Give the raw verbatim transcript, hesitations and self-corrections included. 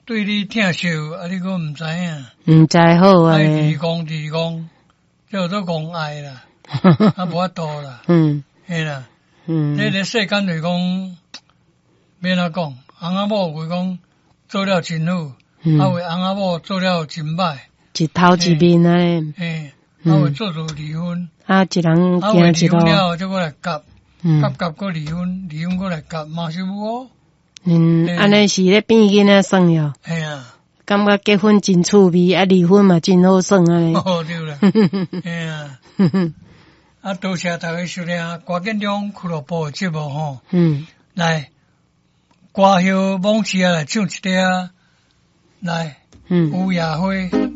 对你疼惜，啊，你佫毋知影， 毋知好啊， 爱提供提供，叫做讲爱啦，啊，无法度啦， 嗯嘿啦， 嗯， 这个世间就是讲，免哪讲，翁仔某为讲做了真好， 嗯啊，为翁仔某做了真歹， 一头一面安尼， 嘿， 嗯啊，为做做离婚， 啊，一人啊，为离行一路， 婚了后，再过来夹， 嗯夹夹过离婚，离婚过来夹，嘛是有哦， 嗯， 嘿安尼是咧变囡仔算了， 嘿啊， 感觉结婚真趣味，啊，离婚嘛真好算安尼， 哦对啦，嘿啊，啊，多谢大家收听郭建中俱乐部的节目吼， 嗯， 来，歌后往事啊来唱一条，来， 嗯。 乌鸦花。